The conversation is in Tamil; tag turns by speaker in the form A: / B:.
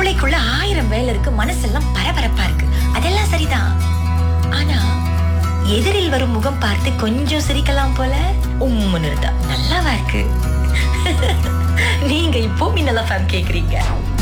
A: மூளைக்குள்ள 1000 வேலை இருக்கு, மனசெல்லாம் பரபரப்பா இருக்கு. அதெல்லாம் சரிதான். ஆனா எதிரில் வரும் முகம் பார்த்து கொஞ்சம் சிரிக்கலாம் போல, உம்முன்னு இருந்தா நல்லாவா இருக்கு? நீங்க இப்போ மின்னல் எஃப்எம் கேக்குறீங்க.